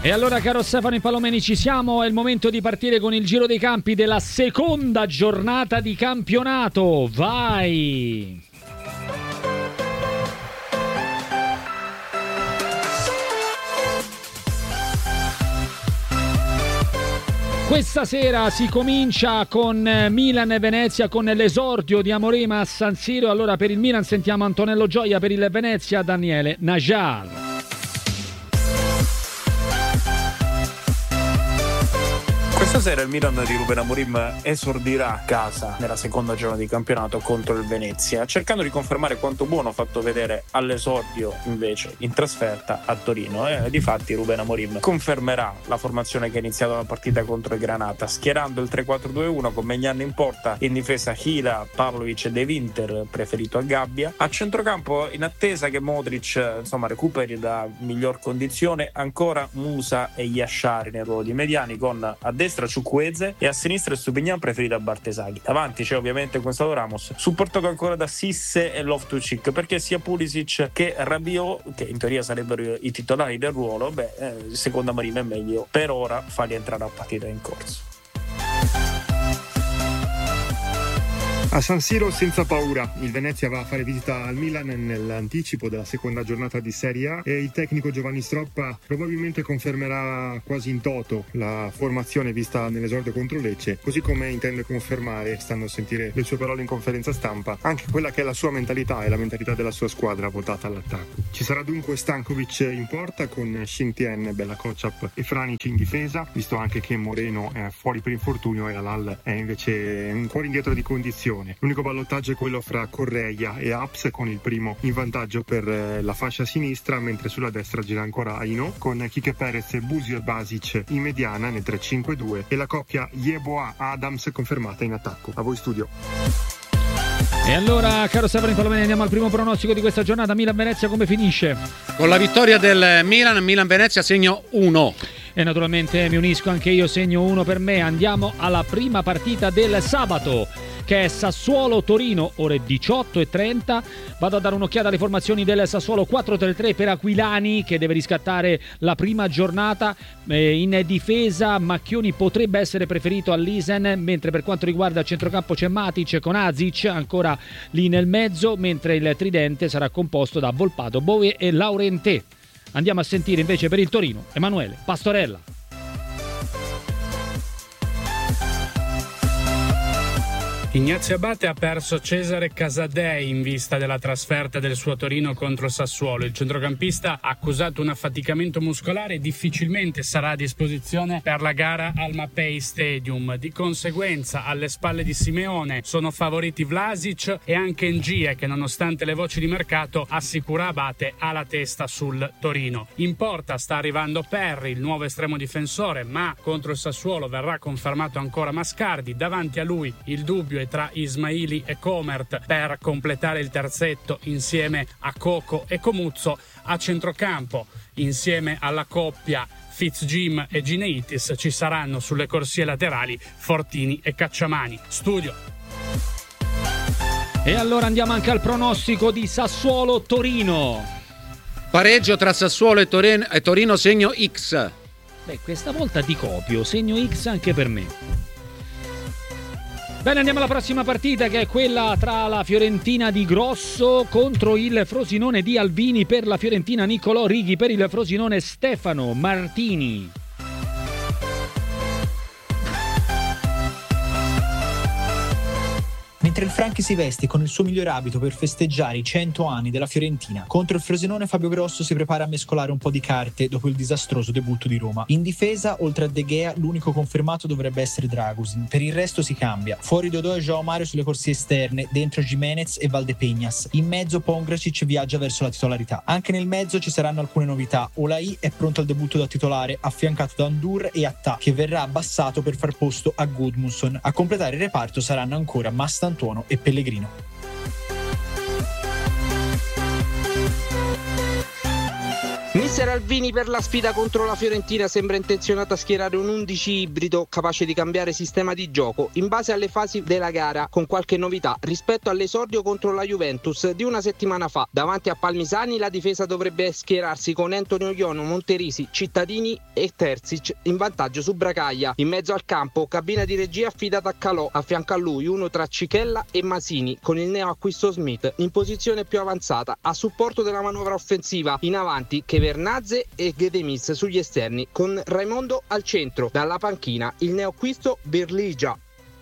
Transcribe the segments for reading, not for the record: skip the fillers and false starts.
E allora, caro Stefano Palomeni, ci siamo, è il momento di partire con il giro dei campi della seconda giornata di campionato. Vai! Questa sera si comincia con Milan e Venezia, con l'esordio di Amorim a San Siro. Allora, per il Milan sentiamo Antonello Gioia, per il Venezia Daniele Najar. Questa sera il Milan di Ruben Amorim esordirà a casa nella seconda giornata di campionato contro il Venezia, cercando di confermare quanto buono ha fatto vedere all'esordio invece in trasferta a Torino. Difatti Ruben Amorim confermerà la formazione che ha iniziato la partita contro il Granata, schierando il 3-4-2-1 con Maignan in porta, in difesa Hila, Pavlovic e De Winter, preferito a Gabbia. A centrocampo, in attesa che Modric recuperi da miglior condizione, ancora Musa e Yashari nel ruolo di mediani, con a destra Ciukwueze e a sinistra Stupignan preferito a Bartesaghi. Davanti c'è ovviamente Gonzalo Ramos, supportato ancora da Sisse e Loftus-Cheek, perché sia Pulisic che Rabiot, che in teoria sarebbero i titolari del ruolo, secondo Amorim è meglio per ora farli entrare a partita in corso. A San Siro senza paura, il Venezia va a fare visita al Milan nell'anticipo della seconda giornata di Serie A e il tecnico Giovanni Stroppa probabilmente confermerà quasi in toto la formazione vista nell'esordio contro Lecce, così come intende confermare, stando a sentire le sue parole in conferenza stampa, anche quella che è la sua mentalità e la mentalità della sua squadra votata all'attacco. Ci sarà dunque Stankovic in porta con Shinktien, Bella Kotchap e Franic in difesa, visto anche che Moreno è fuori per infortunio e Alal è invece un po' indietro di condizione. L'unico ballottaggio è quello fra Correia e Aps, con il primo in vantaggio per la fascia sinistra, mentre sulla destra gira ancora Aino, con Kike Perez, Busio e Basic in mediana nel 3-5-2 e la coppia Yeboah-Adams confermata in attacco. A voi studio. E allora, caro Stefano Palomeni, andiamo al primo pronostico di questa giornata. Milan-Venezia come finisce? Con la vittoria del Milan-Venezia segno 1. E naturalmente mi unisco anche io, segno 1 per me. Andiamo alla prima partita del sabato, che è Sassuolo-Torino, ore 18:30. Vado a dare un'occhiata alle formazioni del Sassuolo. 4-3-3 per Aquilani, che deve riscattare la prima giornata. In difesa Macchioni potrebbe essere preferito all'Isen, mentre per quanto riguarda il centrocampo c'è Matic con Azic ancora lì nel mezzo, mentre il tridente sarà composto da Volpato, Bowie e Laurentè. Andiamo a sentire invece per il Torino Emanuele Pastorella. Ignazio Abate ha perso Cesare Casadei in vista della trasferta del suo Torino contro Sassuolo. Il centrocampista ha accusato un affaticamento muscolare e difficilmente sarà a disposizione per la gara al Mapei Stadium. Di conseguenza, alle spalle di Simeone sono favoriti Vlasic e anche Ngie, che nonostante le voci di mercato assicura Abate ha la testa sul Torino. In porta sta arrivando Perri, il nuovo estremo difensore, ma contro il Sassuolo verrà confermato ancora Mascardi. Davanti a lui il dubbio è tra Ismaili e Comert per completare il terzetto insieme a Coco e Comuzzo. A centrocampo, insieme alla coppia Fitzjim e Gineitis, ci saranno sulle corsie laterali Fortini e Cacciamani. Studio. E allora andiamo anche al pronostico di Sassuolo-Torino. Pareggio tra Sassuolo e Torino, segno X. Questa volta ti copio, segno X anche per me. Bene, andiamo alla prossima partita, che è quella tra la Fiorentina di Grosso contro il Frosinone di Albini. Per la Fiorentina Niccolò Righi, per il Frosinone Stefano Martini. Mentre il Franchi si veste con il suo migliore abito per festeggiare i 100 anni della Fiorentina, contro il Frosinone Fabio Grosso si prepara a mescolare un po' di carte dopo il disastroso debutto di Roma. In difesa, oltre a De Gea, l'unico confermato dovrebbe essere Dragusin. Per il resto si cambia. Fuori Dodò e João Mario sulle corsie esterne, dentro Gimenez e Valdepeñas. In mezzo Pongracic viaggia verso la titolarità. Anche nel mezzo ci saranno alcune novità. Olai è pronto al debutto da titolare, affiancato da Ndur e Attà, che verrà abbassato per far posto a Gudmundsson. A completare il reparto saranno ancora Mastantuono e Pellegrino. Miss Mister Alvini per la sfida contro la Fiorentina sembra intenzionato a schierare un 11 ibrido capace di cambiare sistema di gioco in base alle fasi della gara, con qualche novità rispetto all'esordio contro la Juventus di una settimana fa. Davanti a Palmisani la difesa dovrebbe schierarsi con Antonio Iono, Monterisi, Cittadini e Terzic in vantaggio su Bragaglia. In mezzo al campo cabina di regia affidata a Calò, a fianco a lui uno tra Cichella e Masini, con il neo acquisto Smith in posizione più avanzata a supporto della manovra offensiva. In avanti Chevernazze e Gedemis sugli esterni, con Raimondo al centro. Dalla panchina il neoacquisto Berligia.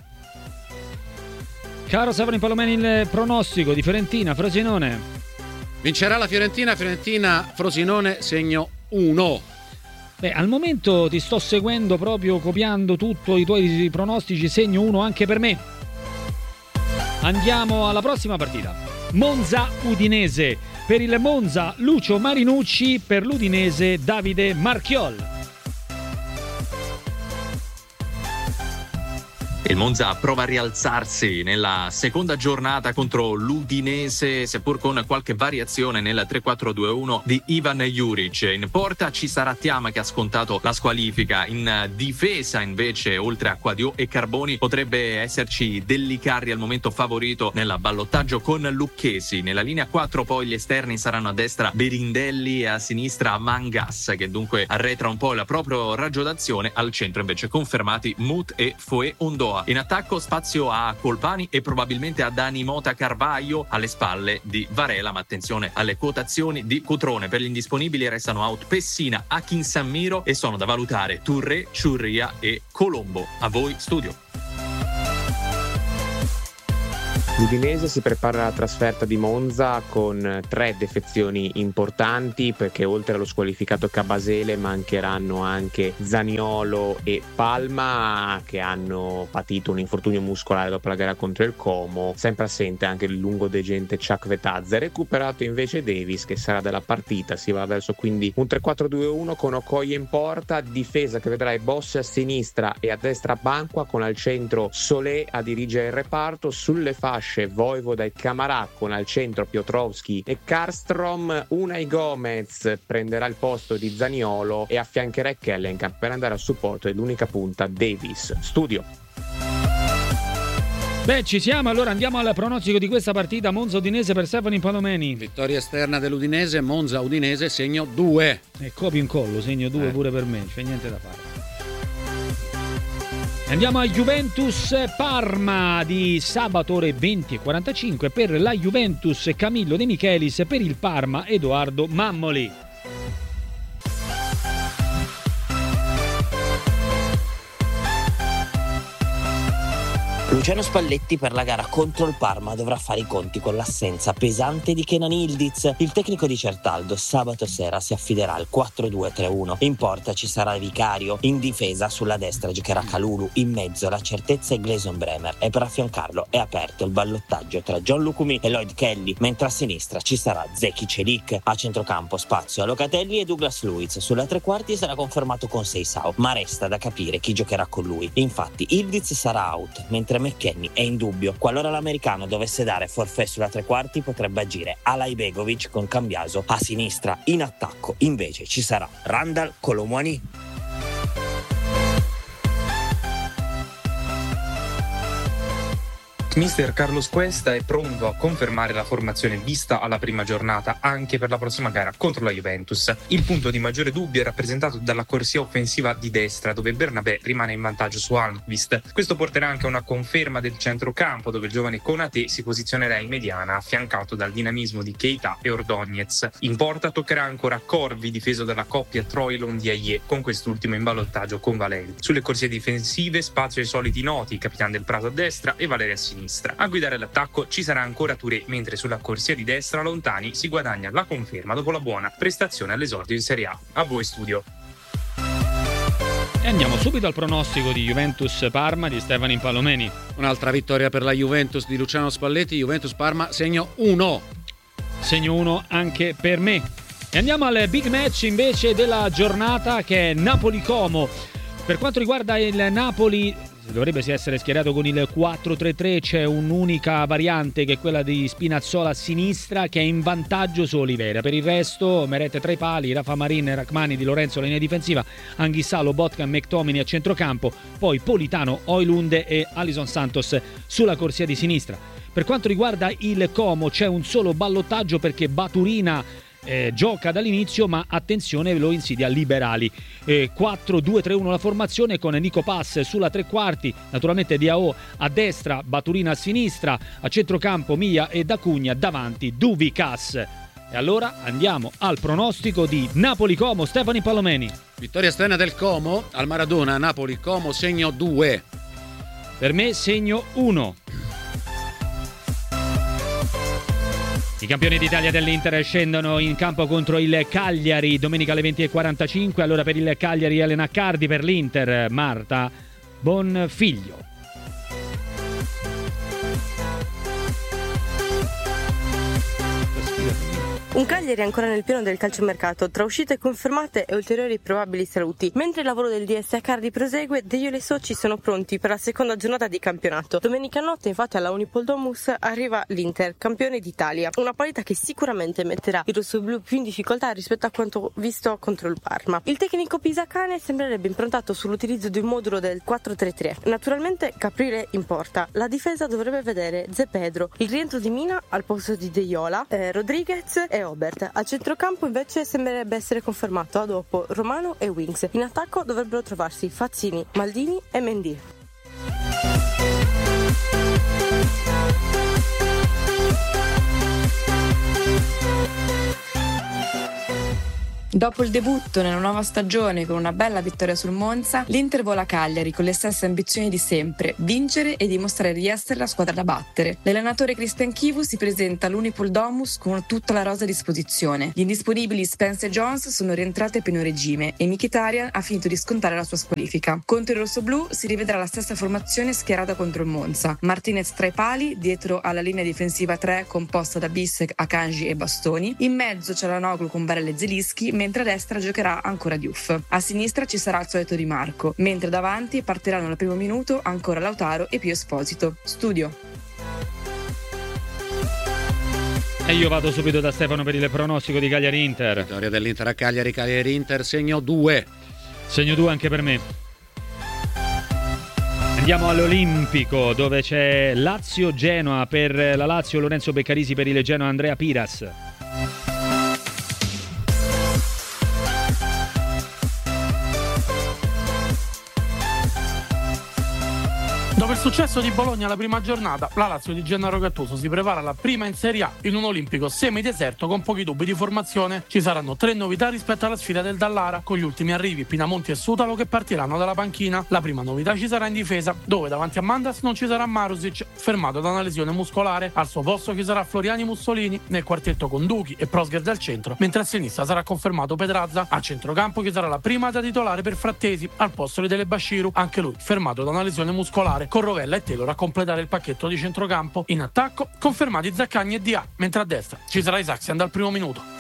Caro Stefano Palomeni, il pronostico di Fiorentina-Frosinone. Vincerà la Fiorentina-Frosinone, segno 1. Beh, al momento ti sto seguendo proprio, copiando tutto i tuoi pronostici, segno 1 anche per me. Andiamo alla prossima partita. Monza-Udinese. Per il Monza Lucio Marinucci, per l'Udinese Davide Marchiol. Il Monza prova a rialzarsi nella seconda giornata contro l'Udinese, seppur con qualche variazione nel 3-4-2-1 di Ivan Juric. In porta ci sarà Tiama, che ha scontato la squalifica. In difesa invece, oltre a Quadio e Carboni, potrebbe esserci Dellicarri, al momento favorito nel ballottaggio con Lucchesi. Nella linea 4 poi gli esterni saranno a destra Berindelli e a sinistra Mangas, che dunque arretra un po' la propria raggio d'azione. Al centro invece confermati Mut e Foe Ondoa. In attacco spazio a Colpani e probabilmente a Dani Mota Carvaio alle spalle di Varela, ma attenzione alle quotazioni di Cotrone. Per gli indisponibili restano out Pessina, Akin Sammiro e sono da valutare Touré, Ciurria e Colombo. A voi studio. L'Udinese si prepara alla trasferta di Monza con 3 defezioni importanti, perché oltre allo squalificato Cabasele mancheranno anche Zaniolo e Palma, che hanno patito un infortunio muscolare dopo la gara contro il Como. Sempre assente anche il lungodegente Chuck Vetazza. Recuperato invece Davis, che sarà della partita. Si va verso quindi un 3-4-2-1 con Okoye in porta, difesa che vedrà i Bossi a sinistra e a destra Banqua, con al centro Solé a dirigere il reparto. Sulle fasce Voivoda e Camarà, con al centro Piotrowski e Karstrom. Unai Gomez prenderà il posto di Zaniolo e affiancherà Kellenkamp per andare a supporto dell'unica punta Davis. Studio. Beh, ci siamo, allora andiamo al pronostico di questa partita. Monza-Udinese per Stefano Palomeni. Vittoria esterna dell'Udinese, Monza-Udinese, segno 2. E copio incollo, segno 2 pure per me, c'è niente da fare. Andiamo a Juventus-Parma di sabato ore 20:45. Per la Juventus Camillo De Michelis, per il Parma Edoardo Mammoli. Luciano Spalletti per la gara contro il Parma dovrà fare i conti con l'assenza pesante di Kenan Yildiz. Il tecnico di Certaldo sabato sera si affiderà al 4-2-3-1. In porta ci sarà Vicario, in difesa sulla destra giocherà Kalulu, in mezzo la certezza è Gleison Bremer e per affiancarlo è aperto il ballottaggio tra John Lucumi e Lloyd Kelly, mentre a sinistra ci sarà Zeki Celik. A centrocampo spazio a Locatelli e Douglas Luiz. Sulla tre quarti sarà confermato con Seisao, ma resta da capire chi giocherà con lui. Infatti Yildiz sarà out, mentre McKennie è in dubbio. Qualora l'americano dovesse dare forfait sulla tre quarti, potrebbe agire Alai Begovic con Cambiaso a sinistra. In attacco invece ci sarà Randal Colomwani. Mister Carlos Cuesta è pronto a confermare la formazione vista alla prima giornata anche per la prossima gara contro la Juventus. Il punto di maggiore dubbio è rappresentato dalla corsia offensiva di destra, dove Bernabé rimane in vantaggio su Almqvist. Questo porterà anche a una conferma del centrocampo, dove il giovane Konaté si posizionerà in mediana, affiancato dal dinamismo di Keita e Ordóñez. In porta toccherà ancora Corvi, difeso dalla coppia Troilon-Diaye, con quest'ultimo in ballottaggio con Valeri. Sulle corsie difensive spazio ai soliti noti, Capitan del Prato a destra e Valeri a sinistra. A guidare l'attacco ci sarà ancora Touré, mentre sulla corsia di destra Lontani si guadagna la conferma dopo la buona prestazione all'esordio in Serie A. A voi studio. E andiamo subito al pronostico di Juventus-Parma di Stefano Palomeni. Un'altra vittoria per la Juventus di Luciano Spalletti. Juventus-Parma segno 1. Segno 1 anche per me. E andiamo al big match invece della giornata, che è Napoli-Como. Per quanto riguarda il Napoli, dovrebbe essere schierato con il 4-3-3, c'è un'unica variante che è quella di Spinazzola a sinistra che è in vantaggio su Oliveira. Per il resto Meret tra i pali, Rafa Marin, Rachmani, Di Lorenzo la linea difensiva, Anghissà, Lobotka, McTominay a centrocampo, poi Politano, Højlund e Alisson Santos sulla corsia di sinistra. Per quanto riguarda il Como c'è un solo ballottaggio perché Baturina gioca dall'inizio, ma attenzione, lo insidia Liberali. 4-2-3-1 la formazione con Nico Pass sulla tre quarti, naturalmente Diao a destra, Baturina a sinistra, a centrocampo Mia e D'Acugna, davanti Duvikas. E allora andiamo al pronostico di Napoli-Como. Stefani Palomeni. Vittoria strana del Como al Maradona. Napoli-Como segno 2. Per me segno 1. I campioni d'Italia dell'Inter scendono in campo contro il Cagliari domenica alle 20:45. Allora per il Cagliari Elena Accardi, per l'Inter Marta Bonfiglio. Un Cagliari ancora nel pieno del calciomercato, tra uscite confermate e ulteriori probabili saluti. Mentre il lavoro del DS Accardi prosegue, Deio e Soci sono pronti per la seconda giornata di campionato. Domenica notte, infatti, alla Unipol Domus arriva l'Inter, campione d'Italia. Una partita che sicuramente metterà i rossoblu più in difficoltà rispetto a quanto visto contro il Parma. Il tecnico pisacane sembrerebbe improntato sull'utilizzo di un modulo del 4-3-3. Naturalmente Caprile in porta. La difesa dovrebbe vedere Zé Pedro, il rientro di Mina al posto di Deiola, Rodriguez e Obert. A centrocampo invece sembrerebbe essere confermato a dopo Romano e Wings. In attacco dovrebbero trovarsi Fazzini, Maldini e Mendy. Dopo il debutto nella nuova stagione con una bella vittoria sul Monza, l'Inter vola a Cagliari con le stesse ambizioni di sempre, vincere e dimostrare di essere la squadra da battere. L'allenatore Christian Chivu si presenta all'Unipol Domus con tutta la rosa a disposizione. Gli indisponibili Spence e Jones sono rientrati a pieno regime e Mkhitaryan ha finito di scontare la sua squalifica. Contro i rossoblù si rivedrà la stessa formazione schierata contro il Monza. Martinez tra i pali, dietro alla linea difensiva 3 composta da Bissek, Akanji e Bastoni. In mezzo c'è Lanoglu con Barella e Zelinski, mentre a destra giocherà ancora Diouf. A sinistra ci sarà il solito Di Marco, mentre davanti partiranno al primo minuto ancora Lautaro e Pio Esposito. Studio. E io vado subito da Stefano per il pronostico di Cagliari-Inter. Vittoria dell'Inter a Cagliari, Cagliari-Inter segno 2. Segno 2 anche per me. Andiamo all'Olimpico dove c'è Lazio-Genoa. Per la Lazio Lorenzo Beccarisi, per il Genoa Andrea Piras. Dopo il successo di Bologna alla prima giornata, la Lazio di Gennaro Gattuso si prepara alla prima in Serie A in un olimpico semideserto con pochi dubbi di formazione. Ci saranno 3 novità rispetto alla sfida del Dallara, con gli ultimi arrivi Pinamonti e Sutalo che partiranno dalla panchina. La prima novità ci sarà in difesa, dove davanti a Mandas non ci sarà Marusic, fermato da una lesione muscolare. Al suo posto ci sarà Floriani Mussolini, nel quartetto con Duchi e Prosger al centro, mentre a sinistra sarà confermato Pedrazza. A centrocampo ci sarà la prima da titolare per Frattesi, al posto di Telebashiru, anche lui fermato da una lesione muscolare, con Rovella e Taylor a completare il pacchetto di centrocampo. In attacco confermati Zaccagni e Dia, mentre a destra ci sarà Isaacsen dal primo minuto.